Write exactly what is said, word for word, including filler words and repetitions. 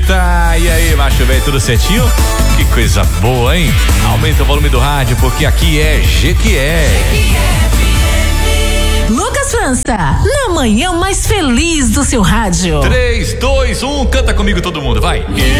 Eita, e aí, macho velho, tudo certinho? Que coisa boa, hein? Aumenta o volume do rádio, porque aqui é G que é. Lucas França, na manhã mais feliz do seu rádio. três, dois, um, canta comigo todo mundo, vai.